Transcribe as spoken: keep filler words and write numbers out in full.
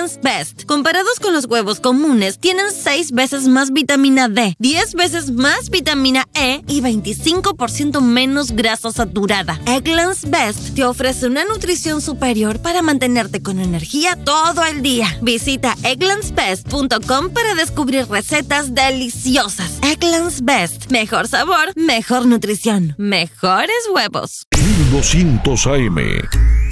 Eggland's Best. Comparados con los huevos comunes, tienen seis veces más vitamina D, diez veces más vitamina E y veinticinco por ciento menos grasa saturada. Eggland's Best te ofrece una nutrición superior para mantenerte con energía todo el día. Visita egglands best punto com para descubrir recetas deliciosas. Eggland's Best. Mejor sabor, mejor nutrición, mejores huevos. mil doscientos A M